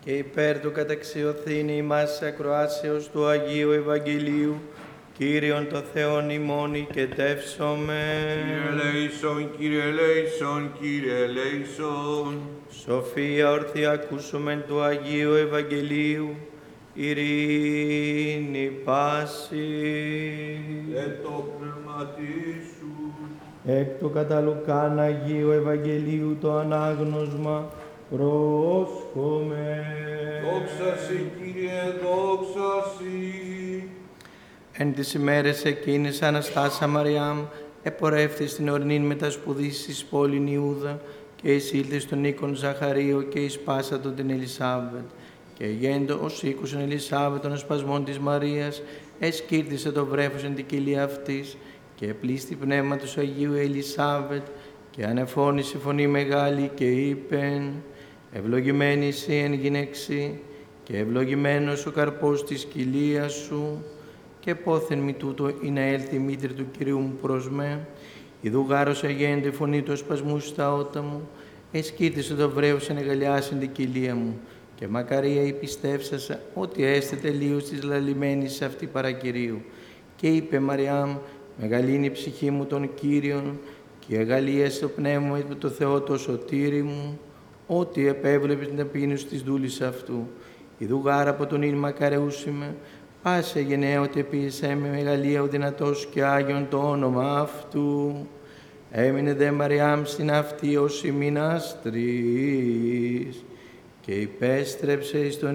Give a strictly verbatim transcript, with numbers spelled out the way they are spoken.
και υπέρ του καταξιωθήνη ημάς ακροάσεως του Αγίου Ευαγγελίου, Κύριον το Θεόν ημών οικετεύσομαι. Κύριε ελέησον, Κύριε ελέησον, Κύριε ελέησον. Σοφία ορθή ακούσομεν του Αγίου Ευαγγελίου, ειρήνη πάση. Και το πνευματί σου. Εκ του κατά Λουκάν Αγίου Ευαγγελίου το ανάγνωσμα πρόσχομαι. Δόξα σε, Κύριε, δόξα σε. Εν τις ημέρες εκείνης Αναστάσα Μαριάμ επορεύθη στην ορεινήν μετασπουδής εις πόλην Ιούδα και εισήλθε στον οίκον Ζαχαρίου και εις πάσατο την Ελισάβετ. Και γέντο ως οίκουσον Ελισάβετ των ασπασμών της Μαρίας, εσκύρτησε το βρέφος εν την κοιλία αυτής και πλήστη πνεύματος Αγίου Ελισάβετ και ανεφώνησε φωνή μεγάλη και είπεν: «Ευλογημένη εσύ εν γυναίξει και ευλογημένος ο καρπός της κοιλίας σου. Και πόθεν μη τούτο ή να έλθει η μήτρη του Κυρίου μου προς με, ιδού γάρος αγέντε φωνή του ασπασμού στα ότα μου, εσκύρτησε το βρέφος εν εγαλιάσιν την κοιλία μου, και μακαρία η πιστεύσασα ότι έστε τελείως της λαλημένης αυτή παρακυρίου. Και είπε Μαριάμ, μεγαλύνει η ψυχή μου τον Κύριον, και αγαλίασε το πνεύμα με το Θεό το σωτήρι μου, ότι επέβλεπε την ταπείνωση της δούλης αυτού. Ιδού γάρα από τον ήλ μακαρεούσιμε, πάσε γενναίωτε πίεσέ με μεγαλεία ο δυνατός και Άγιον το όνομα αυτού. Έμεινε δε Μαριάμ στην αυτή ως ημινάς τρεις και υπέστρεψε εις τον